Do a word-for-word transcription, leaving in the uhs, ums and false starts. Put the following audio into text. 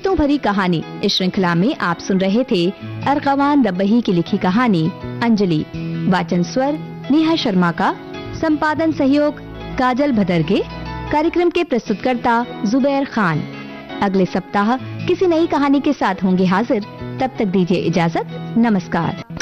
गीतों भरी कहानी। इस श्रृंखला में आप सुन रहे थे अरगवान रब्बही की लिखी कहानी अंजलि। वाचन स्वर नेहा शर्मा का, संपादन सहयोग काजल भदरगे। कार्यक्रम के प्रस्तुतकर्ता जुबैर खान। अगले सप्ताह किसी नई कहानी के साथ होंगे हाजिर। तब तक दीजिए इजाजत। नमस्कार।